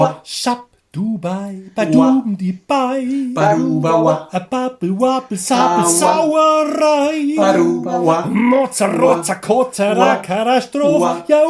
Shap, Dubai, Badum, die Bei, Barubawa, a Babbel, Wabbel, Sabbel, Sauerei, Barubawa, Mozza, Rozza, Kotze, Katastrophe, ja,